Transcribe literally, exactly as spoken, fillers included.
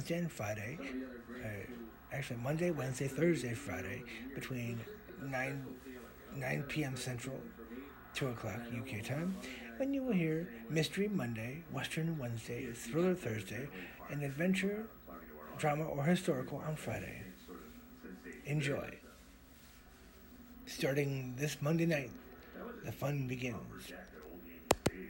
Wednesday and Friday. Uh, actually, Monday, Wednesday, Thursday, Friday, between nine nine p.m. Central, two o'clock U K time, when you will hear Mystery Monday, Western Wednesday, Thriller Thursday, and Adventure, Drama, or Historical on Friday. Enjoy. Starting this Monday night, the fun begins.